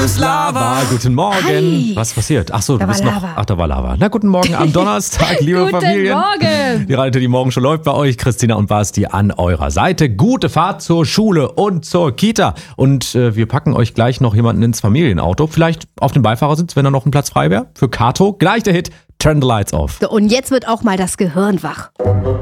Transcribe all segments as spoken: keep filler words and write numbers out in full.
Lava. Guten Morgen. Hi. Was passiert? Ach so, Da du bist war noch. Lava. Ach, da war Lava. Na, guten Morgen am Donnerstag, liebe Guten Familien. Morgen. Die Radio, die morgen schon läuft bei euch. Christina und Basti an eurer Seite. Gute Fahrt zur Schule und zur Kita. Und äh, wir packen euch gleich noch jemanden ins Familienauto. Vielleicht auf dem Beifahrersitz, wenn da noch ein Platz frei wäre. Für Kato. Gleich der Hit. Turn the lights off. So, und jetzt wird auch mal das Gehirn wach.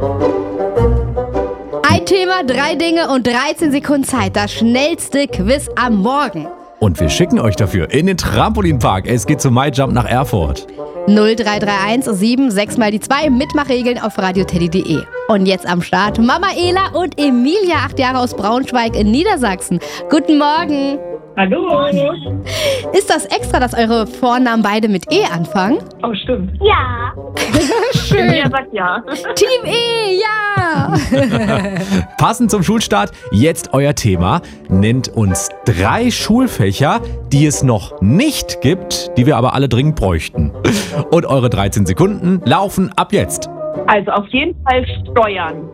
Ein Thema, drei Dinge und dreizehn Sekunden Zeit. Das schnellste Quiz am Morgen. Und wir schicken euch dafür in den Trampolinpark. Es geht zum MyJump nach Erfurt. null drei drei eins sieben sechs mal die zwei. Mitmachregeln auf radioteddy punkt de. Und jetzt am Start Mama Ela und Emilia, acht Jahre aus Braunschweig in Niedersachsen. Guten Morgen. Hallo. Ist das extra, dass eure Vornamen beide mit E anfangen? Oh, stimmt. Ja. Schön. Ja, sagt ja. Team E, ja. Passend zum Schulstart, jetzt euer Thema. Nennt uns drei Schulfächer, die es noch nicht gibt, die wir aber alle dringend bräuchten. Und eure dreizehn Sekunden laufen ab jetzt. Also auf jeden Fall Steuern.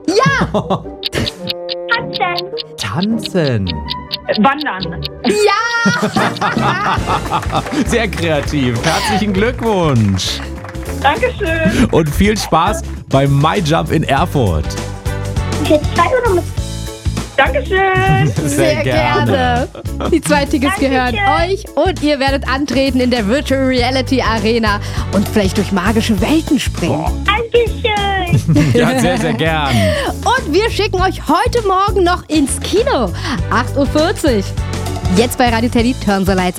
Tanzen. Tanzen. Äh, Wandern. Ja. Sehr kreativ. Herzlichen Glückwunsch. Dankeschön. Und viel Spaß beim MyJump in Erfurt. Jetzt zwei oder mit Dankeschön. Sehr gerne. Die zwei Tickets gehören euch und ihr werdet antreten in der Virtual Reality Arena und vielleicht durch magische Welten springen. Dankeschön. Ja, sehr, sehr gern. Und wir schicken euch heute Morgen noch ins Kino. acht Uhr vierzig. Jetzt bei Radio Teddy, Turn the Lights